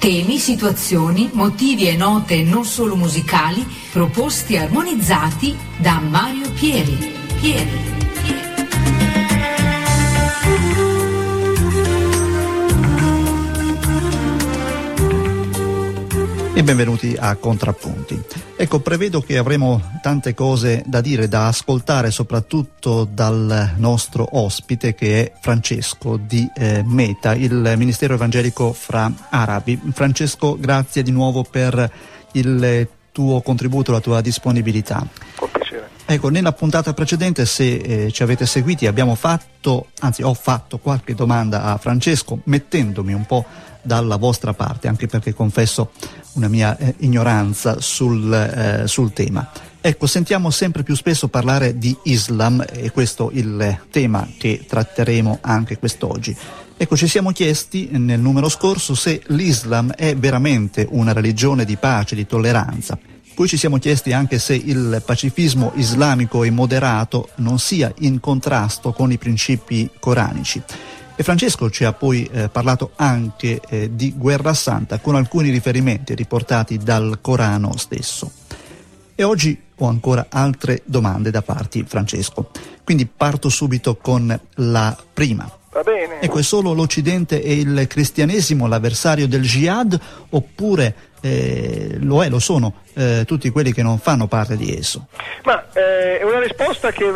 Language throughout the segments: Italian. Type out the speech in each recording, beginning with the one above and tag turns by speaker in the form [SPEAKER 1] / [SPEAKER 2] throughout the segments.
[SPEAKER 1] Temi, situazioni, motivi e note non solo musicali, proposti e armonizzati da Mario Pieri.
[SPEAKER 2] E benvenuti a Contrappunti. Ecco, prevedo che avremo tante cose da dire, da ascoltare, soprattutto dal nostro ospite, che è Francesco di META, il Ministero Evangelico Fra Arabi. Francesco, grazie di nuovo per il tuo contributo, la tua disponibilità.
[SPEAKER 3] Con piacere.
[SPEAKER 2] Ecco, nella puntata precedente, se ci avete seguiti, ho fatto qualche domanda a Francesco, mettendomi un po' dalla vostra parte, anche perché confesso una mia ignoranza sul tema. Ecco, sentiamo sempre più spesso parlare di Islam, e questo il tema che tratteremo anche quest'oggi. Ecco, ci siamo chiesti nel numero scorso se l'Islam è veramente una religione di pace, di tolleranza. Poi ci siamo chiesti anche se il pacifismo islamico e moderato non sia in contrasto con i principi coranici. E Francesco ci ha poi parlato anche di guerra santa, con alcuni riferimenti riportati dal Corano stesso. E oggi ho ancora altre domande da farti, Francesco. Quindi parto subito con la prima.
[SPEAKER 3] Va bene.
[SPEAKER 2] Ecco, è solo l'Occidente e il cristianesimo l'avversario del jihad, oppure lo sono tutti quelli che non fanno parte di esso?
[SPEAKER 3] Ma è una risposta che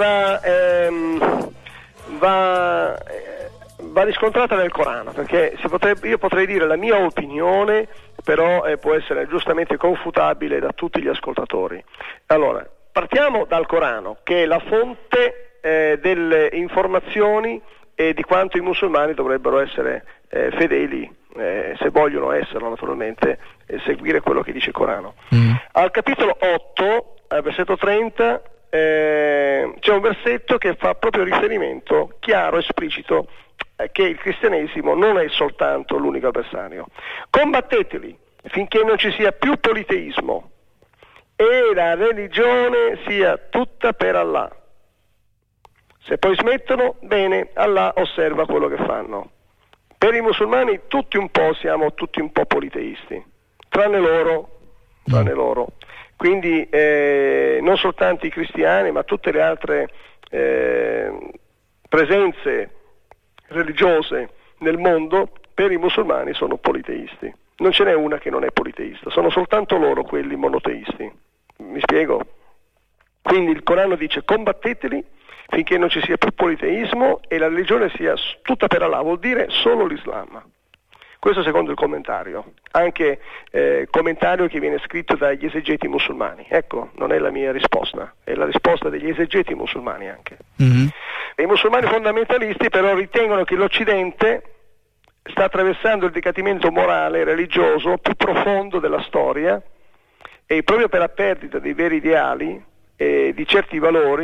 [SPEAKER 3] va riscontrata nel Corano, perché io potrei dire la mia opinione, però può essere giustamente confutabile da tutti gli ascoltatori. Allora, partiamo dal Corano, che è la fonte delle informazioni e di quanto i musulmani dovrebbero essere fedeli, se vogliono esserlo naturalmente, seguire quello che dice il Corano. Al capitolo 8, al versetto 30, c'è un versetto che fa proprio riferimento chiaro, esplicito, che il cristianesimo non è soltanto l'unico avversario. Combatteteli finché non ci sia più politeismo e la religione sia tutta per Allah. Se poi smettono, bene, Allah osserva quello che fanno. Per i musulmani siamo tutti un po' politeisti, tranne loro. Quindi non soltanto i cristiani, ma tutte le altre presenze religiose nel mondo, per i musulmani sono politeisti. Non ce n'è una che non è politeista, sono soltanto loro quelli monoteisti. Mi spiego? Quindi il Corano dice: combatteteli finché non ci sia più politeismo e la religione sia tutta per Allah, vuol dire solo l'Islam. Questo secondo il commentario, anche commentario che viene scritto dagli esegeti musulmani. Ecco, non è la mia risposta, è la risposta degli esegeti musulmani anche. I musulmani fondamentalisti però ritengono che l'Occidente sta attraversando il decadimento morale e religioso più profondo della storia, e proprio per la perdita dei veri ideali e di certi valori